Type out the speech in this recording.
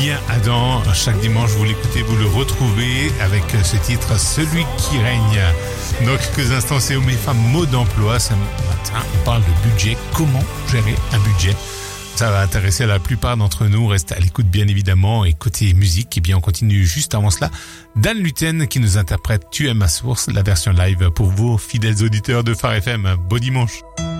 Julien Adam. Chaque dimanche, vous l'écoutez, vous le retrouvez avec ce titre, Celui qui règne. Dans quelques instants, c'est Hommes et femmes, mot d'emploi. Ce matin, on parle de budget. Comment gérer un budget? Ça va intéresser la plupart d'entre nous. Reste à l'écoute, bien évidemment. Et côté musique, eh bien, on continue juste avant cela. Dan Luten qui nous interprète Tu es ma source, la version live pour vos fidèles auditeurs de Phare FM. Beau dimanche.